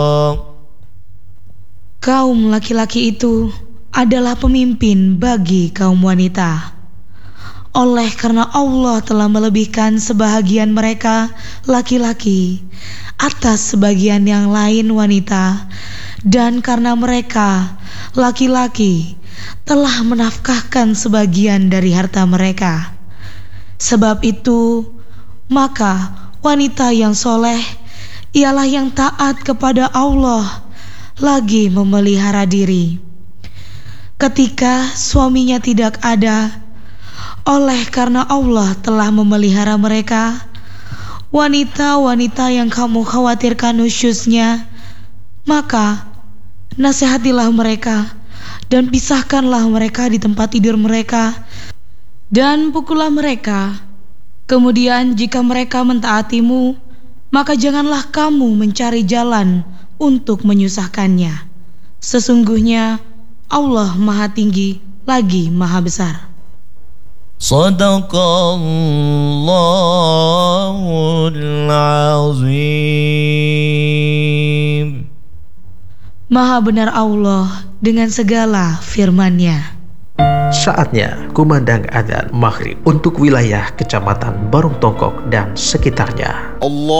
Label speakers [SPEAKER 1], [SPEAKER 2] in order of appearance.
[SPEAKER 1] Kaum laki-laki itu adalah pemimpin bagi kaum wanita. Oleh karena Allah telah melebihkan sebahagian mereka laki-laki atas sebagian yang lain wanita, dan karena mereka laki-laki telah menafkahkan sebagian dari harta mereka. Sebab itu, maka wanita yang soleh ialah yang taat kepada Allah, lagi memelihara diri ketika suaminya tidak ada. Oleh karena Allah telah memelihara mereka, wanita-wanita yang kamu khawatirkan nusyuznya, maka nasihatilah mereka dan pisahkanlah mereka di tempat tidur mereka, dan pukullah mereka. Kemudian jika mereka mentaatimu, maka janganlah kamu mencari jalan untuk menyusahkannya. Sesungguhnya Allah Maha Tinggi lagi Maha Besar.
[SPEAKER 2] Shadaqallahul azim.
[SPEAKER 1] Maha benar Allah dengan segala firman-Nya.
[SPEAKER 3] Saatnya kumandang adzan maghrib untuk wilayah Kecamatan Barung Tongkok dan sekitarnya.
[SPEAKER 2] Allah